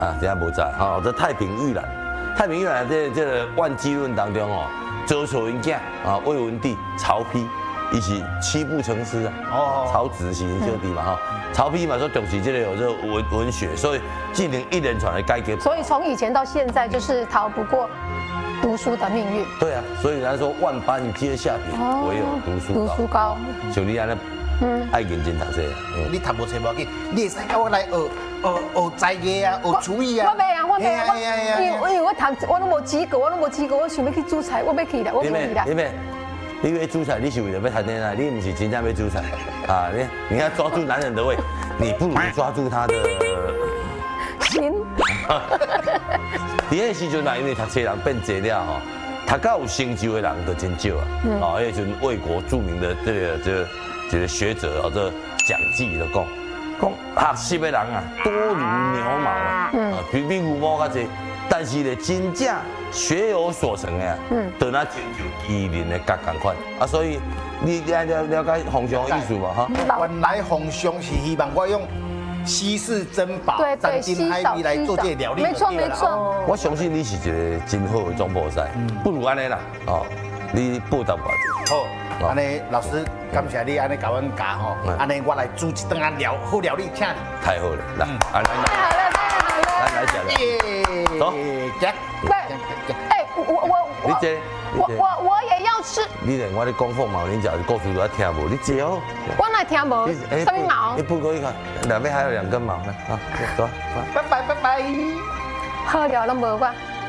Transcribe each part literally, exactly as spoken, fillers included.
啊，等下无在哈，这太平玉兰，太平玉兰这这个万机论当中哦，周楚云囝啊，魏文帝、曹丕，一起七步成诗啊。哦。曹植是兄弟嘛哈，曹丕嘛说重视这个有这个文文学，所以进行一连串的改革。 所以从以前到现在，就是逃不过读书的命运。 对啊，所以人家说万般皆下品，唯有读书高。 读书高。 像你安尼，嗯，爱认真读书啊。 你读无册无要紧，你会使教我来学学学栽艺啊，学厨艺啊。 我袂啊，我袂啊，我因为因为我读我都无及格，我都无及格，我想要去煮菜，我要去啦，我可以啦。 你咩？你要煮菜，你是为了要谈恋爱，你不是真正要煮菜啊？你你要抓住男人的胃，你不如抓住他的心。 伫迄时阵嘛，因为读册人变济了吼，读到有成就的人就真少啊。哦，迄阵魏国著名的这个这个这个学者哦，这蒋济就讲，讲学习的人啊，多如牛毛啊，啊，比比牛毛较济。但是咧，真正学有所成的啊，嗯，就那成就麒麟的角同款啊，所以你了了了解洪尚的意思嘛哈？ 原来洪尚是希望我用稀世珍宝、 斩金海米来做这料理。 没错没错。 我相信你是一个真好的总菩萨，不如安尼啦，哦，你报答我者。 好，安尼老师感谢你安尼教阮教吼，安尼我来煮一顿啊料好料理，请你。 太好了，来，安太好了太好了， 来来讲了。走， 吃。 不，哎，我我你这， 我我我也要吃。 你连我咧讲话嘛，你讲故事都要听无？你这哦。 我哪听无？什么毛？ 你不过一看，两边还有两根毛呢，啊，走， 拜拜拜拜。 好料拢无我。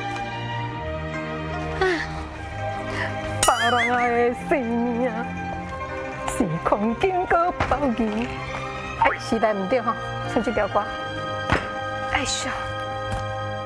别人的生命是空间个包圆。哎，时代唔对哈，唱这条歌。哎呀。